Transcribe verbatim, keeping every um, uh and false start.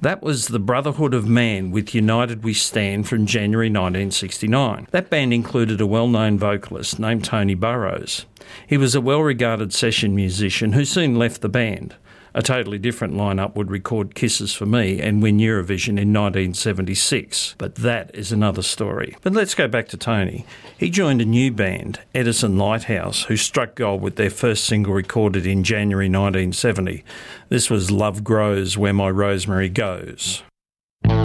That was the Brotherhood of Man with United We Stand from January nineteen sixty-nine. That band included a well-known vocalist named Tony Burrows. He was a well-regarded session musician who soon left the band. A totally different lineup would record Kisses for Me and win Eurovision in nineteen seventy-six. But that is another story. But let's go back to Tony. He joined a new band, Edison Lighthouse, who struck gold with their first single recorded in January nineteen seventy. This was Love Grows Where My Rosemary Goes.